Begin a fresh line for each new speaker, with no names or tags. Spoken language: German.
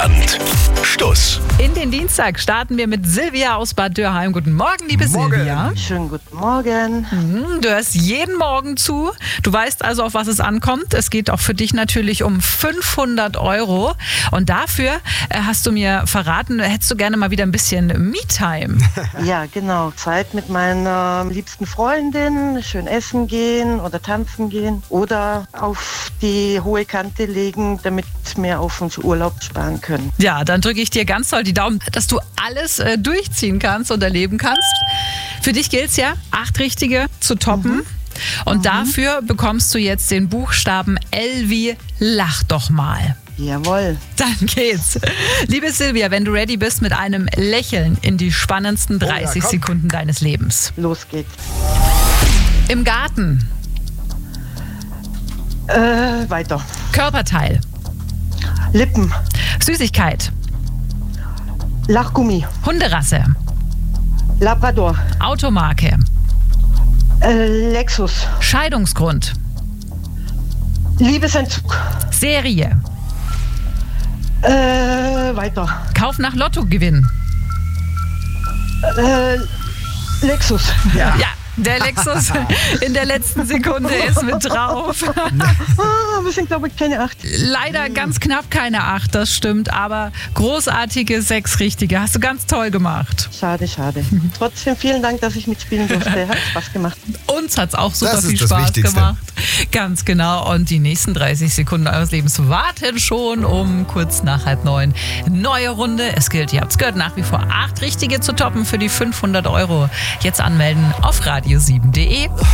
Stadtland. Stuss.
In den Dienstag starten wir mit Silvia aus Bad Dürheim. Guten Morgen, liebe Silvia.
Schönen guten Morgen.
Du hörst jeden Morgen zu. Du weißt also, auf was es ankommt. Es geht auch für dich natürlich um 500 €. Und dafür hast du mir verraten, hättest du gerne mal wieder ein bisschen Me-Time.
Ja, genau. Zeit mit meiner liebsten Freundin, schön essen gehen oder tanzen gehen oder auf die hohe Kante legen, damit wir auf uns Urlaub sparen können.
Ja, dann drücke ich dir ganz doll die Daumen, dass du alles durchziehen kannst und erleben kannst. Für dich gilt es ja, 8 Richtige zu toppen. Und dafür bekommst du jetzt den Buchstaben L wie Lach doch mal.
Jawohl.
Dann geht's. Liebe Silvia, wenn du ready bist, mit einem Lächeln in die spannendsten 30 Sekunden deines Lebens.
Los geht's.
Im Garten.
Weiter.
Körperteil.
Lippen.
Süßigkeit.
Lachgummi.
Hunderasse.
Labrador.
Automarke.
Lexus.
Scheidungsgrund.
Liebesentzug.
Serie.
Weiter.
Kauf nach Lottogewinn.
Lexus.
Ja, der Lexus in der letzten Sekunde ist mit drauf.
Wir sind, glaube ich, keine 8.
Leider ganz knapp keine 8, das stimmt, aber großartige 6 Richtige. Hast du ganz toll gemacht.
Schade. Trotzdem vielen Dank, dass ich mitspielen durfte. Hat Spaß gemacht.
Uns hat es auch super
Das ist
viel
das
Spaß
Wichtigste.
gemacht. Ganz genau. Und die nächsten 30 Sekunden eures Lebens warten schon um kurz nach 8:30. Neue Runde. Es gilt, ihr habt es gehört, nach wie vor 8 Richtige zu toppen für die 500 €. Jetzt anmelden auf radio7.de.